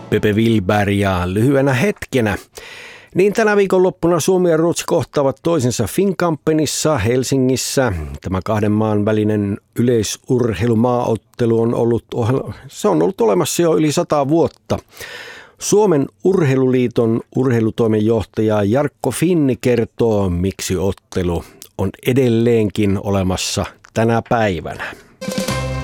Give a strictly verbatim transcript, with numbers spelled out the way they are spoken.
Pepe Wilbär ja lyhyenä hetkenä. Niin tänä viikonloppuna Suomi ja Ruotsi kohtaavat toisensa Finnkampenissa Helsingissä. Tämä kahden maan välinen yleisurheilumaaottelu on ollut, se on ollut olemassa jo yli sata vuotta. Suomen Urheiluliiton urheilutoimenjohtaja Jarkko Finni kertoo, miksi ottelu on edelleenkin olemassa tänä päivänä.